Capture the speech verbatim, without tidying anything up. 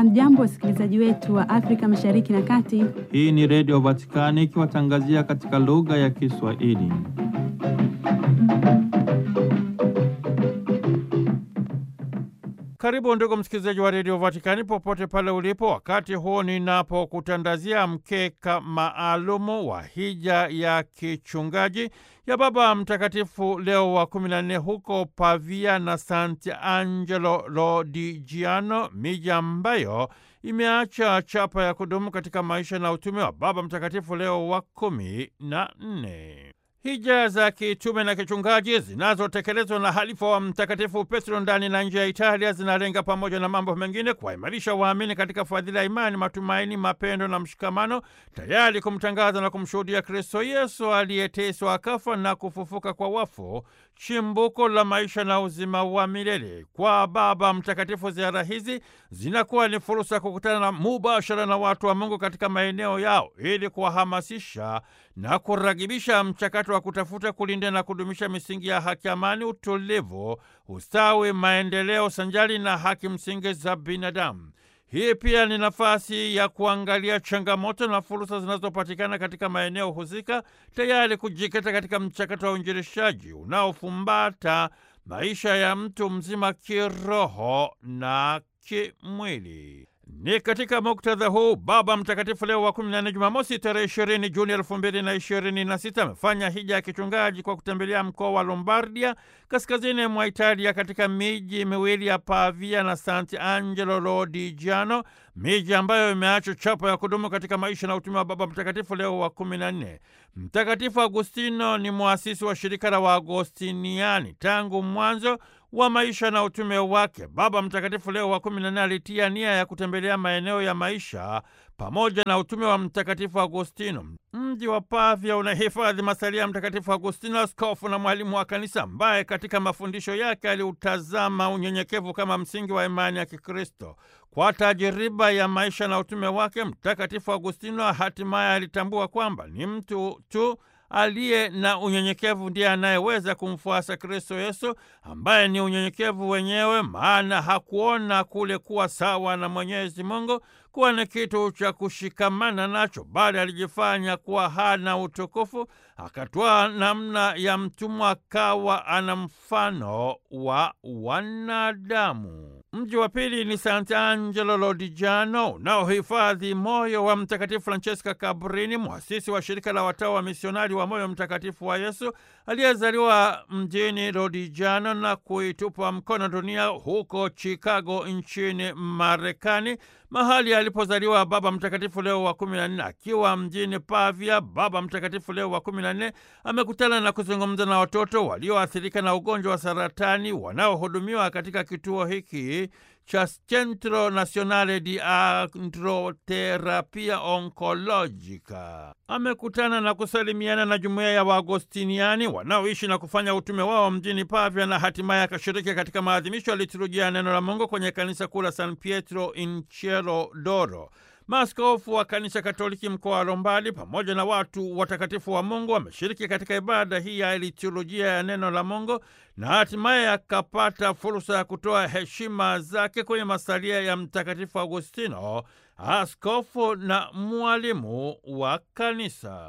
Hamjambo wasikilizaji wetu wa Afrika Mashariki na Kati. Hii ni Radio Vatikani ikiwatangazia katika lugha ya Kiswahili. Karibu ndugu msikilizaji wa Radio Vatikani popote pale ulipo, wakati huu ninapokutandazia mkeka maalumu wa hija ya kichungaji ya Baba Mtakatifu Leo wa kumi na nne huko Pavia na Sant'Angelo Lodigiano, miji ambayo imeacha chapa ya kudumu katika maisha na utume wa Baba Mtakatifu Leo wa kumi na nne. Hija za kitume na kichungaji zinazotekelezwa na halifa wa Mtakatifu Petro ndani na nje ya Italia zinalenga pamoja na mambo mengine kuwaimarisha waamini katika fadhila ya imani, matumaini, mapendo na mshikamano, tayari kumtangaza na kumshuhudia Kristo Yesu aliyeteswa, akafa na kufufuka kwa wafu, chimbuko la maisha na uzima wa milele. Kwa Baba Mtakatifu, ziara hizi zinakuwa ni fursa ya kukutana na mubashara na watu wa Mungu katika maeneo yao ili kuwahamasisha na kuragibisha mchakato wa kutafuta, kulinda na kudumisha misingi ya haki, amani, utulivu, ustawi, maendeleo sanjali na haki msingi za binadamu. Hii pia ni nafasi ya kuangalia changamoto na fursa zinazopatikana katika maeneo husika, tayari kujikita katika mchakato wa uinjilishaji unaofumbata maisha ya mtu mzima kiroho na kimwili. Ni katika muktadha huu Baba Mtakatifu Leo wa kumi na nne, Jumamosi tarehe ishirini Juni elfu mbili na ishirini na sita, amefanya hija ya kichungaji kwa kutembelea mkoa wa Lombardia kaskazini mwa Italia katika miji miwili ya Pavia na Sant'Angelo Lodigiano, miji ambayo imeacha chapa ya kudumu katika maisha na utume wa Baba Mtakatifu Leo wa kumi na nne. Mtakatifu Agustino ni muasisi wa shirika la Waagostiniani. Tangu mwanzo wa maisha na utume wake, Baba Mtakatifu Leo wa kumi na nne alitia nia ya kutembelea maeneo ya maisha pamoja na utume wa Mtakatifu Agustino. Mji wa Pavia unahifadhi masalia ya Mtakatifu Agustino, askofu na mwalimu wa kanisa, ambaye katika mafundisho yake aliutazama unyenyekevu kama msingi wa imani ya Kikristo. Kwa tajiriba ya maisha na utume wake, Mtakatifu Agustino hatimaye alitambua kwamba ni mtu tu aliye na unyenyekevu ndiye anayeweza kumfuasa Kristo Yesu, ambaye ni unyenyekevu wenyewe, maana hakuona kule kuwa sawa na Mwenyezi Mungu kuwa ni kitu cha kushikamana nacho, bali alijifanya kuwa hana utukufu, akatwaa namna ya mtumwa, akawa ana mfano wa wanadamu. Mji wa pili ni Sant'Angelo Lodigiano unaohifadhi moyo wa Mtakatifu Francesca Cabrini, muasisi wa shirika la watawa wa misionari wa moyo mtakatifu wa Yesu, aliyezaliwa mjini Lodigiano na kuitupa mkono dunia huko Chicago nchini Marekani, mahali alipozaliwa Baba Mtakatifu Leo wa kumi na nne. Akiwa mjini Pavia, Baba Mtakatifu Leo wa kumi na nne amekutana na kuzungumza na watoto walioathirika na ugonjwa wa saratani wanaohudumiwa katika kituo hiki cha Centro Nazionale di Androterapia Oncologica. Amekutana na kusalimiana na jumuiya ya Waagostiniani wanaoishi na kufanya utume wao mjini Pavia, na hatimaye akashiriki katika maadhimisho ya liturujia ya neno la Mungu kwenye kanisa kuu la San Pietro in Cielo d'Oro. Maaskofu wa Kanisa Katoliki mkoa wa Lombardi pamoja na watu watakatifu wa Mungu wameshiriki katika ibada hii ya liturujia ya neno la Mungu, na hatimaye akapata fursa ya kutoa heshima zake kwenye masalia ya Mtakatifu Agustino, askofu na mwalimu wa kanisa.